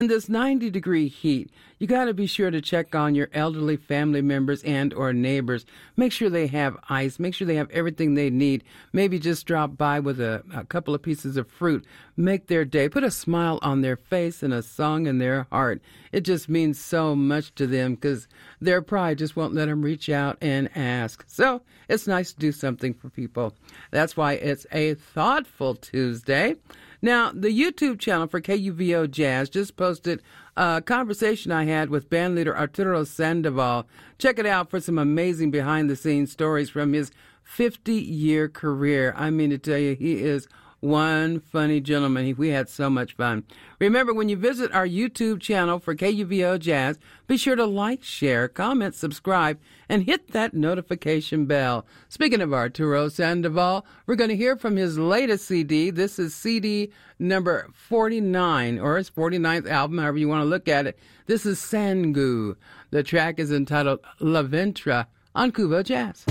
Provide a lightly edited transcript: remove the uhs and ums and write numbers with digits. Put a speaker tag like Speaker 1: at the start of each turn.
Speaker 1: In this 90-degree heat, you got to be sure to check on your elderly family members and or neighbors. Make sure they have ice. Make sure they have everything they need. Maybe just drop by with a couple of pieces of fruit. Make their day. Put a smile on their face and a song in their heart. It just means so much to them because their pride just won't let them reach out and ask. So it's nice to do something for people. That's why it's a Thoughtful Tuesday. Now, the YouTube channel for KUVO Jazz just posted a conversation I had with bandleader Arturo Sandoval. Check it out for some amazing behind-the-scenes stories from his 50-year career. I mean to tell you, he is one funny gentleman. We had so much fun. Remember, when you visit our YouTube channel for KUVO Jazz, be sure to like, share, comment, subscribe, and hit that notification bell. Speaking of Arturo Sandoval, we're going to hear from his latest CD. This is CD number 49, or his 49th album, however you want to look at it. This is Sangu. The track is entitled La Ventra on KUVO Jazz.